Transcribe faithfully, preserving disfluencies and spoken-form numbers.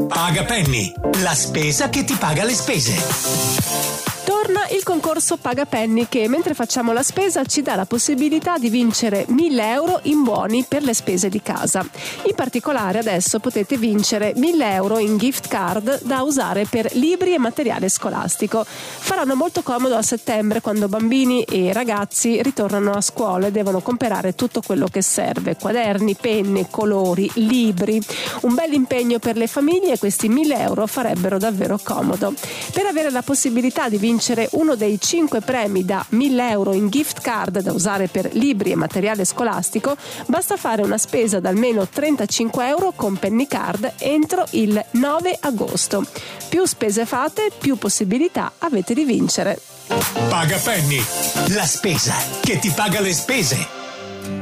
Paga Penny, la spesa che ti paga le spese. Torna il concorso Paga Penny che, mentre facciamo la spesa, ci dà la possibilità di vincere mille euro in buoni per le spese di casa. In particolare adesso potete vincere mille euro in gift card da usare per libri e materiale scolastico. Faranno molto comodo a settembre, quando bambini e ragazzi ritornano a scuola e devono comprare tutto quello che serve: quaderni, penne, colori, libri. Un bel impegno per le famiglie, e questi mille euro farebbero davvero comodo. Per avere la possibilità di vincere uno dei cinque premi da mille euro in gift card da usare per libri e materiale scolastico, basta fare una spesa da almeno trentacinque euro con Penny Card entro il nove agosto. Più spese fate, più possibilità avete di vincere. Paga Penny, la spesa che ti paga le spese.